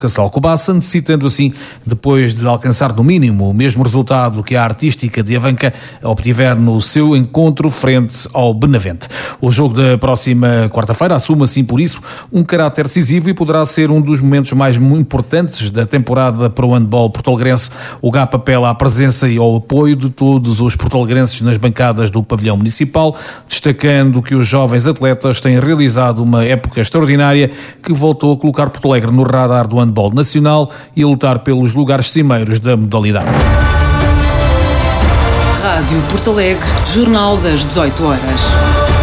Alcobaça, necessitando assim, depois de alcançar no mínimo o mesmo resultado que a Artística de Avanca obtiver no seu encontro frente ao Benavente. O jogo da próxima quarta-feira assume assim por isso um caráter decisivo e poderá ser um dos momentos mais importantes da temporada para o handball porto-alegrense. O GAP apela à presença e ao apoio de todos os porto-alegrenses nas bancadas do pavilhão municipal, destacando que os jovens atletas têm realizado uma época extraordinária que voltou a colocar Porto Alegre no radar do handball nacional e a lutar pelos lugares cimeiros da modalidade. Rádio Porto Alegre, Jornal das 18 horas.